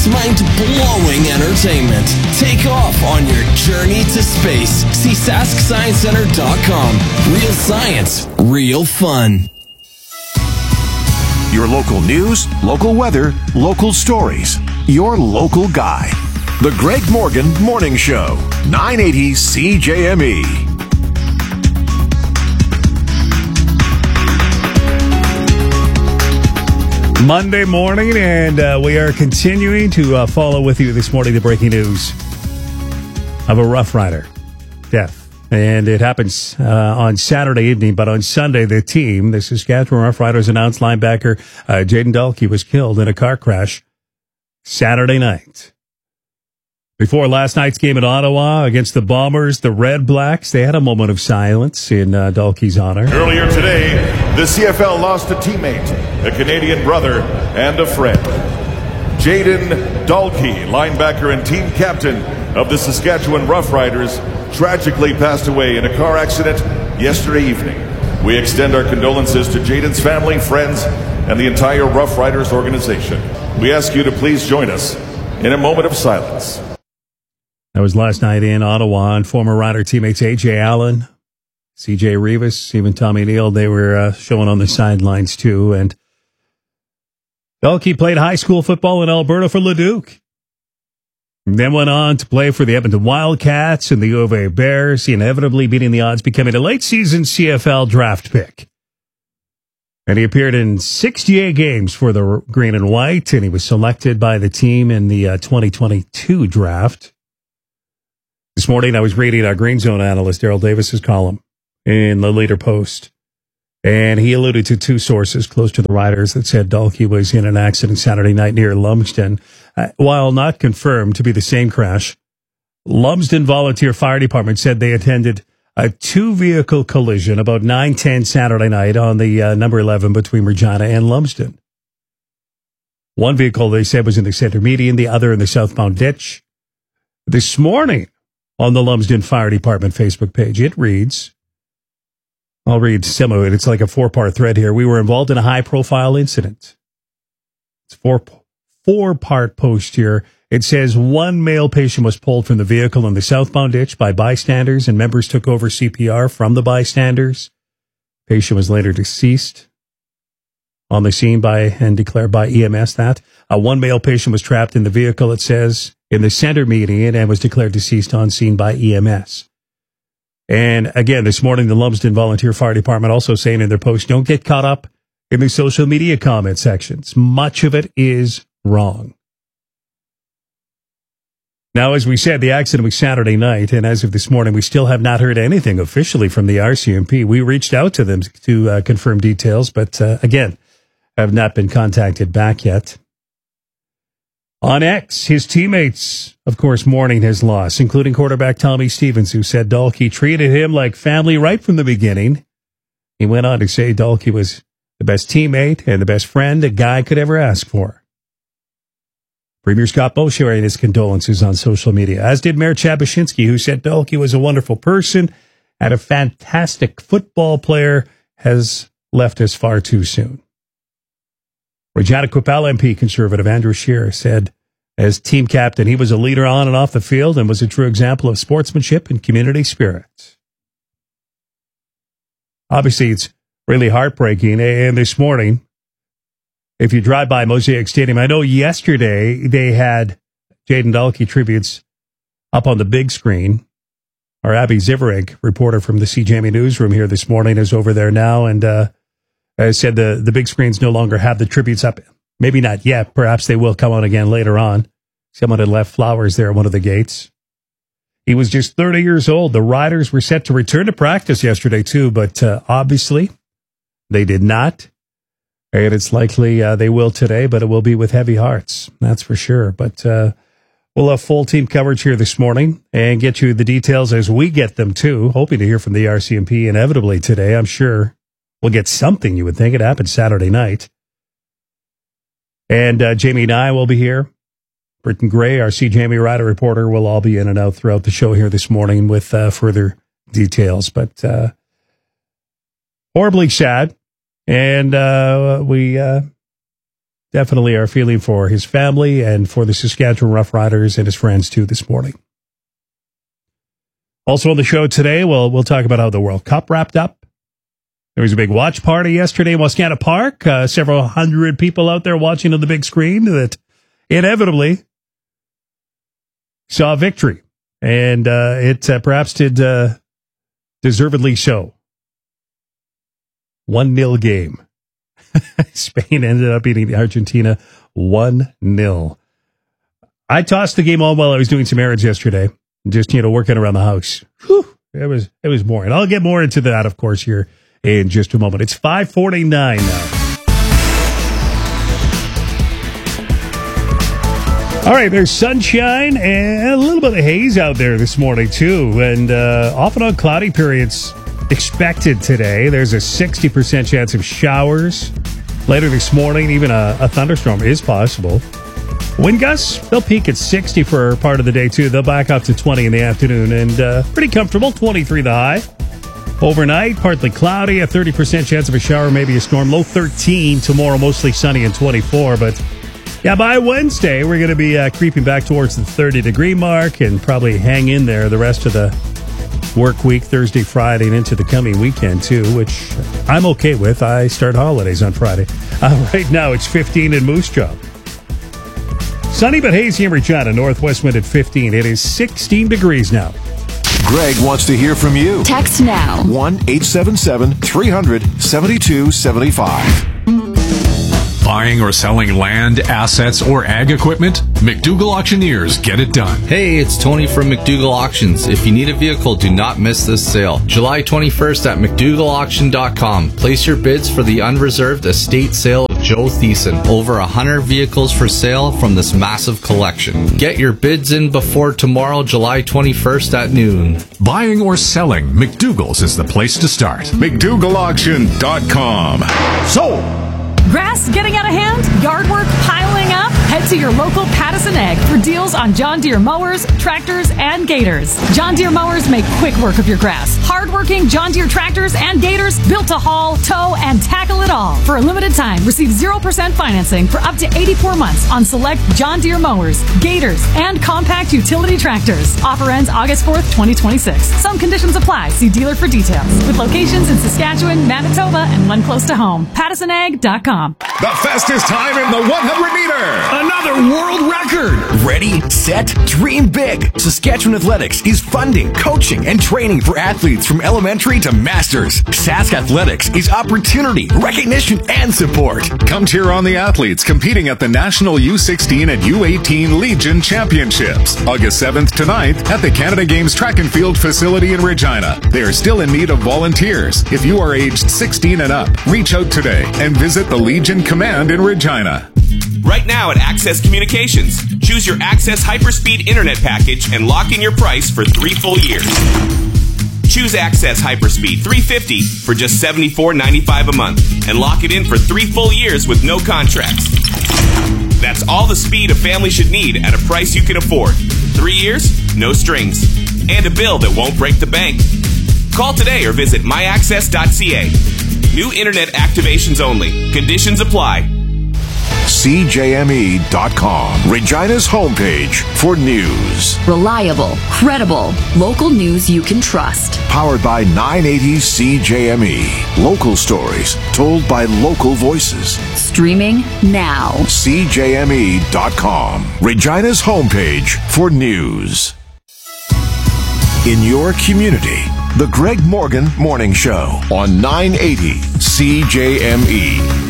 mind-blowing entertainment. Take off on your journey to space. See SaskScienceCenter.com. Real science, real fun. Your local news, local weather, local stories. Your local guy. The Greg Morgan Morning Show. 980 CJME. Monday morning, and we are continuing to follow with you this morning the breaking news of a Rough Rider death. And it happens on Saturday evening, but on Sunday, the team, the Saskatchewan Rough Riders, announced linebacker Jayden Dalkey was killed in a car crash Saturday night. Before last night's game in Ottawa against the Bombers, the Red Blacks, they had a moment of silence in Dalkey's honor. Earlier today, the CFL lost a teammate, a Canadian brother, and a friend. Jayden Dalkey, linebacker and team captain of the Saskatchewan Rough Riders, tragically passed away in a car accident yesterday evening. We extend our condolences to Jayden's family, friends, and the entire Rough Riders organization. We ask you to please join us in a moment of silence. That was last night in Ottawa, and former Rider teammates A.J. Allen, C.J. Rivas, even Tommy Neal, they were showing on the sidelines too. And Dalkey played high school football in Alberta for Leduc. And then went on to play for the Edmonton Wildcats and the U of A Bears, inevitably beating the odds, becoming a late-season CFL draft pick. And he appeared in 68 games for the Green and White, and he was selected by the team in the 2022 draft. This morning, I was reading our Green Zone analyst, Daryl Davis's column in the Leader Post, and he alluded to two sources close to the Riders that said Dalkey was in an accident Saturday night near Lumsden. While not confirmed to be the same crash, Lumsden Volunteer Fire Department said they attended a two-vehicle collision about 9:10 Saturday night on the number 11 between Regina and Lumsden. One vehicle, they said, was in the center median, the other in the southbound ditch. This morning, on the Lumsden Fire Department Facebook page, it reads, I'll read some of it. It's like a four-part thread here. We were involved in a high-profile incident. It's four-part post here. It says one male patient was pulled from the vehicle in the southbound ditch by bystanders, and members took over CPR from the bystanders. Patient was later deceased on the scene and declared by EMS that. One male patient was trapped in the vehicle, it says, in the center median and was declared deceased on scene by EMS. And again, this morning, the Lumsden Volunteer Fire Department also saying in their post, don't get caught up in the social media comment sections. Much of it is wrong. Now, as we said, the accident was Saturday night, and as of this morning, we still have not heard anything officially from the RCMP. We reached out to them to confirm details, but again, have not been contacted back yet. On X, his teammates, of course, mourning his loss, including quarterback Tommy Stevens, who said Dalkey treated him like family right from the beginning. He went on to say Dalkey was the best teammate and the best friend a guy could ever ask for. Premier Scott Moe sharing his condolences on social media, as did Mayor Chad Bashinsky, who said Dalkey was a wonderful person and a fantastic football player, has left us far too soon. Regina Qu'Appelle MP Conservative Andrew Scheer said, as team captain, he was a leader on and off the field and was a true example of sportsmanship and community spirit. Obviously, it's really heartbreaking. And this morning, if you drive by Mosaic Stadium, I know yesterday they had Jayden Dalkey tributes up on the big screen. Our Abby Ziverek, reporter from the CJME newsroom here this morning, is over there now, and said the big screens no longer have the tributes up. Maybe not yet. Perhaps they will come on again later on. Someone had left flowers there at one of the gates. He was just 30 years old. The Riders were set to return to practice yesterday, too, but obviously they did not. And it's likely they will today, but it will be with heavy hearts. That's for sure. But we'll have full team coverage here this morning and get you the details as we get them, too. Hoping to hear from the RCMP inevitably today, I'm sure. We'll get something, you would think. It happened Saturday night. And Jamie and I will be here. Britton Gray, our CJME Rider reporter, will all be in and out throughout the show here this morning with further details. But horribly sad. And we definitely our feeling for his family and for the Saskatchewan Roughriders and his friends, too, this morning. Also on the show today, we'll talk about how the World Cup wrapped up. There was a big watch party yesterday in Wascana Park. Several hundred people out there watching on the big screen that inevitably saw victory. And it perhaps did deservedly so. 1-0 game. Spain ended up beating Argentina 1-0. I tossed the game on while I was doing some errands yesterday. Just, working around the house. Whew, it was boring. I'll get more into that, of course, here in just a moment. It's 5:49 now. All right, there's sunshine and a little bit of haze out there this morning, too. And off and on cloudy periods expected today. There's a 60% chance of showers. Later this morning, even a thunderstorm is possible. Wind gusts, they'll peak at 60 for part of the day, too. They'll back up to 20 in the afternoon, and pretty comfortable, 23 the high. Overnight, partly cloudy, a 30% chance of a shower, maybe a storm. Low 13 tomorrow, mostly sunny and 24. But, yeah, by Wednesday, we're going to be creeping back towards the 30-degree mark and probably hang in there the rest of the work week, Thursday, Friday, and into the coming weekend, too, which I'm okay with. I start holidays on Friday. Right now, it's 15 in Moose Jaw. Sunny but hazy in Regina, northwest wind at 15. It is 16 degrees now. Greg wants to hear from you. Text now. 1-877-300-7275. Buying or selling land, assets, or ag equipment? McDougall Auctioneers get it done. Hey, it's Tony from McDougall Auctions. If you need a vehicle, do not miss this sale. July 21st at McDougallAuction.com. Place your bids for the unreserved estate sale of Joe Thiessen. Over 100 vehicles for sale from this massive collection. Get your bids in before tomorrow, July 21st at noon. Buying or selling, McDougall's is the place to start. McDougallAuction.com. Sold! Grass getting out of hand? Yard work piling up? Head to your local Pattison Ag for deals on John Deere mowers, tractors, and gators. John Deere mowers make quick work of your grass. Hard-working John Deere tractors and gators built to haul, tow, and tackle it all. For a limited time, receive 0% financing for up to 84 months on select John Deere mowers, gators, and compact utility tractors. Offer ends August 4th, 2026. Some conditions apply. See dealer for details. With locations in Saskatchewan, Manitoba, and one close to home. PattisonAg.com. The fastest time in the 100-meter. Another world record. Ready, set, dream big. Saskatchewan Athletics is funding, coaching, and training for athletes from elementary to masters. Sask Athletics is opportunity, recognition, and support. Come cheer on the athletes competing at the National U16 and U18 Legion Championships, August 7th to 9th at the Canada Games Track and Field facility in Regina. They are still in need of volunteers. If you are aged 16 and up, reach out today and visit the Legion Command in Regina. Right now at Access Communications, choose your Access Hyperspeed Internet package and lock in your price for 3 full years. Choose Access Hyperspeed 350 for just $74.95 a month and lock it in for 3 full years with no contracts. That's all the speed a family should need at a price you can afford. 3 years, no strings, and a bill that won't break the bank. Call today or visit myaccess.ca. New internet activations only. Conditions apply. CJME.com, Regina's homepage for news. Reliable, credible, local news you can trust. Powered by 980 CJME. Local stories told by local voices. Streaming now. CJME.com, Regina's homepage for news. In your community, The Greg Morgan Morning Show on 980 CJME.